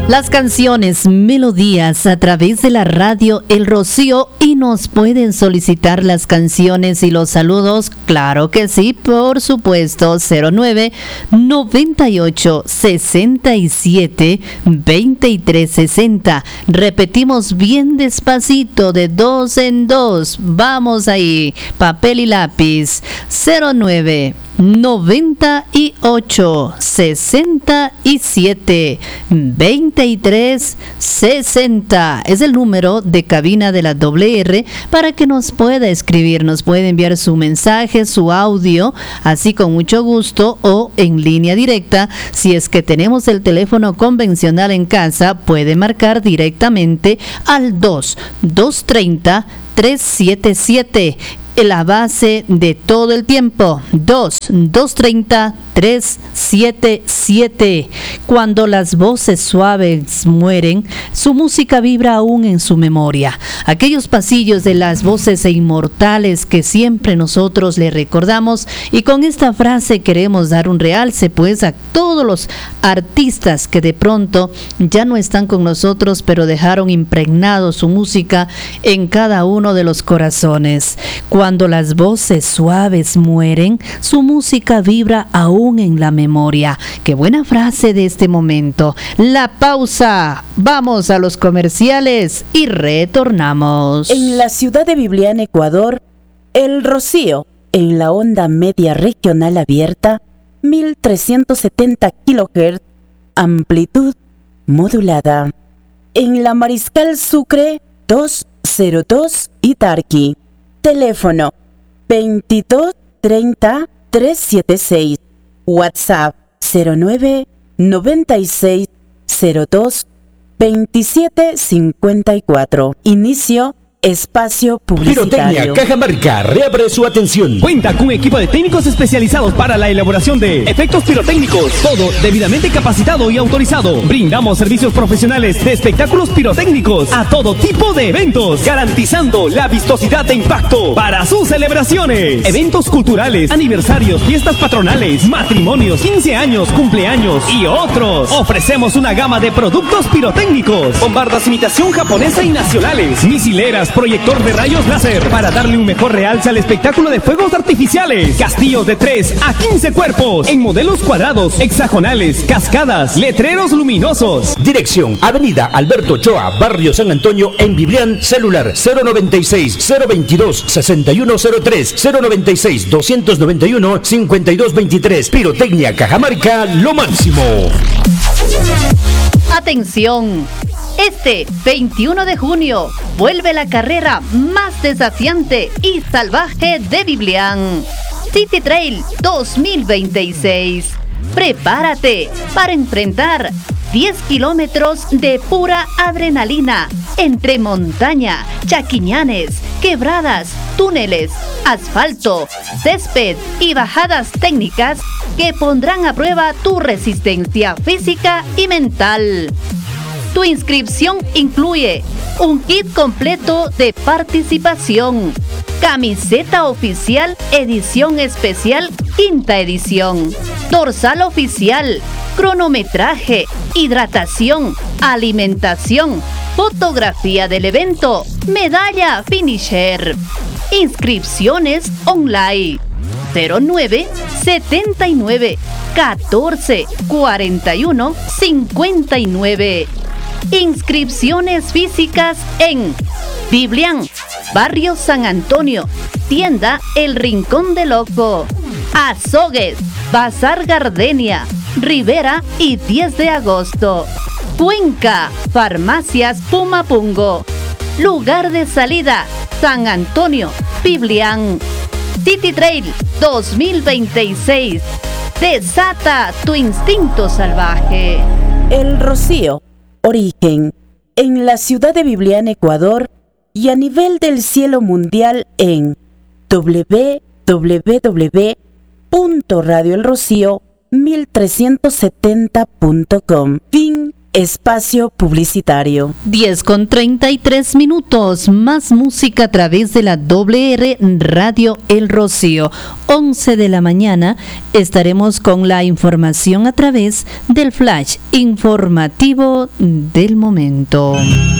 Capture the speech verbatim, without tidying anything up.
Las canciones, melodías a través de la radio El Rocío, y nos pueden solicitar las canciones y los saludos, claro que sí, por supuesto. Cero nueve noventa y ocho sesenta y siete veintitrés sesenta. Repetimos bien despacito, de dos en dos. Vamos ahí, papel y lápiz. Cero nueve noventa y ocho sesenta y siete veintitrés sesenta es el número de cabina de la doble R para que nos pueda escribir, nos puede enviar su mensaje, su audio, así con mucho gusto, o en línea directa. Si es que tenemos el teléfono convencional en casa, puede marcar directamente al dos dos treinta tres setenta y siete. La base de todo el tiempo, dos dos treinta tres setenta y siete. Cuando las voces suaves mueren, su música vibra aún en su memoria. Aquellos pasillos de las voces inmortales que siempre nosotros le recordamos, y con esta frase queremos dar un realce pues a todos los artistas que de pronto ya no están con nosotros, pero dejaron impregnado su música en cada uno de los corazones. Cuando las voces suaves mueren, su música vibra aún en la memoria. Qué buena frase de este momento. La pausa. Vamos a los comerciales y retornamos. En la ciudad de Biblián, Ecuador, El Rocío, en la onda media regional abierta, mil trescientos setenta kilohertz, amplitud modulada. En la Mariscal Sucre, doscientos dos, Itarqui. Teléfono veintidós treinta trescientos setenta y seis. WhatsApp cero nueve noventa y seis cero dos veintisiete cincuenta y cuatro. Inicio espacio publicitario. Pirotecnia Cajamarca reabre su atención. Cuenta con un equipo de técnicos especializados para la elaboración de efectos pirotécnicos. Todo debidamente capacitado y autorizado. Brindamos servicios profesionales de espectáculos pirotécnicos a todo tipo de eventos, garantizando la vistosidad de impacto para sus celebraciones. Eventos culturales, aniversarios, fiestas patronales, matrimonios, quince años, cumpleaños y otros. Ofrecemos una gama de productos pirotécnicos, bombardas imitación japonesa y nacionales, misileras, proyector de rayos láser para darle un mejor realce al espectáculo de fuegos artificiales, castillos de tres a quince cuerpos en modelos cuadrados, hexagonales, cascadas, letreros luminosos. Dirección Avenida Alberto Ochoa, Barrio San Antonio, en Biblián. Celular cero noventa y seis cero veintidós sesenta y uno cero tres, cero noventa y seis doscientos noventa y uno cincuenta y dos veintitrés. Pirotecnia Cajamarca, lo máximo. Atención. Este veintiuno de junio vuelve la carrera más desafiante y salvaje de Biblián, City Trail dos mil veintiséis. Prepárate para enfrentar diez kilómetros de pura adrenalina entre montaña, chaquiñanes, quebradas, túneles, asfalto, césped y bajadas técnicas que pondrán a prueba tu resistencia física y mental. Tu inscripción incluye un kit completo de participación, camiseta oficial edición especial quinta edición, dorsal oficial, cronometraje, hidratación, alimentación, fotografía del evento, medalla finisher. Inscripciones online cero nueve setenta y nueve catorce cuarenta y uno cincuenta y nueve. Inscripciones físicas en Biblián, Barrio San Antonio, Tienda El Rincón del Ojo, Azogues, Bazar Gardenia, Rivera y diez de agosto. Cuenca, Farmacias Pumapungo. Lugar de salida, San Antonio, Biblián. City Trail dos mil veintiséis. Desata tu instinto salvaje. El Rocío, origen, en la ciudad de Biblián, Ecuador, y a nivel del cielo mundial en doble u doble u doble u punto radio el rocío mil trescientos setenta punto com. Fin Espacio publicitario. diez con treinta y tres minutos. Más música a través de la doble R Radio El Rocío. once de la mañana estaremos con la información a través del flash informativo del momento.